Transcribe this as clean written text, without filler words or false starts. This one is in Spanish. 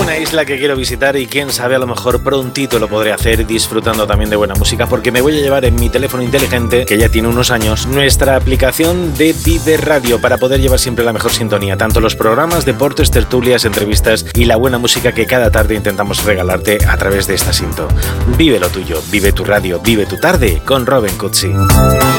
una isla que quiero visitar y quién sabe, a lo mejor prontito lo podré hacer disfrutando también de buena música, porque me voy a llevar en mi teléfono inteligente, que ya tiene unos años, nuestra aplicación de Vive Radio para poder llevar siempre la mejor sintonía, tanto los programas, deportes, tertulias, entrevistas y la buena música que cada tarde intentamos regalarte a través de esta cinta. Vive lo tuyo, vive tu radio, vive tu tarde con Robin Cutsi.